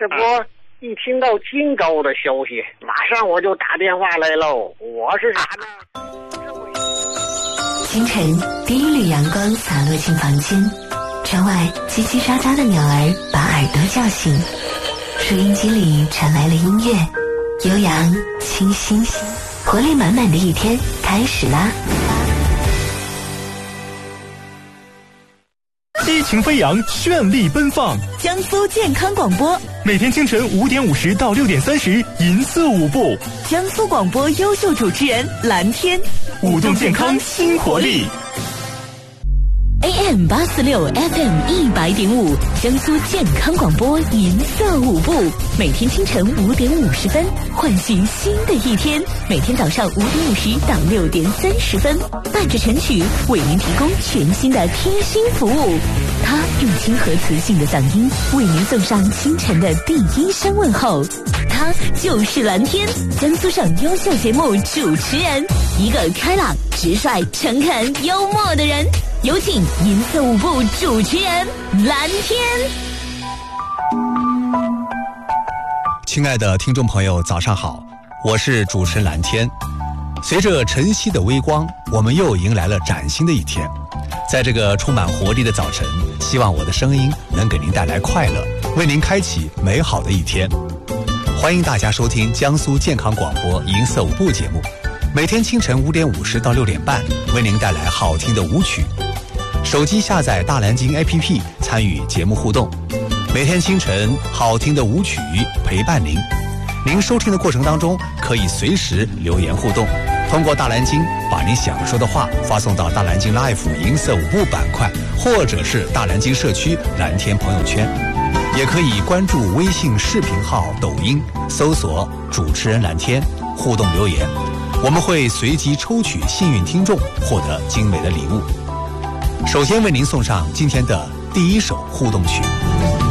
这不一听到金高的消息，马上我就打电话来喽。我是啥呢？ 清晨，第一缕阳光洒落进房间，窗外叽叽喳喳的鸟儿把耳朵叫醒，收音机里传来了音乐，悠扬清新，活力满满的一天开始啦！ 激情飞扬，绚丽奔放， 江苏健康广播， 每天清晨5点50到6点30，银色舞步。 江苏广播优秀主持人蓝天， 舞动健康新活力。 AM 846 FM 100.5，江苏健康广播银色舞步，每天清晨5点50分，唤醒新的一天。每天早上5点50到6点30分，伴着晨曲为您提供全新的贴心服务。他用亲和磁性的嗓音为您送上清晨的第一声问候。他就是蓝天，江苏省优秀节目主持人，一个开朗、直率、诚恳、幽默的人。有请银色舞步主持人蓝天。 亲爱的听众朋友，早上好，我是主持人蓝天。随着晨曦的微光，我们又迎来了崭新的一天。在这个充满活力的早晨，希望我的声音能给您带来快乐，为您开启美好的一天。欢迎大家收听江苏健康广播银色舞步节目，每天清晨5点50到6点半，为您带来好听的舞曲。手机下载大蓝鲸 APP， 参与节目互动。每天清晨，好听的舞曲陪伴您。您收听的过程当中，可以随时留言互动，通过大蓝鲸把您想说的话发送到大蓝鲸 Life 银色舞步板块，或者是大蓝鲸社区蓝天朋友圈。也可以关注微信视频号、抖音，搜索主持人蓝天，互动留言，我们会随机抽取幸运听众，获得精美的礼物。首先为您送上今天的第一首互动曲。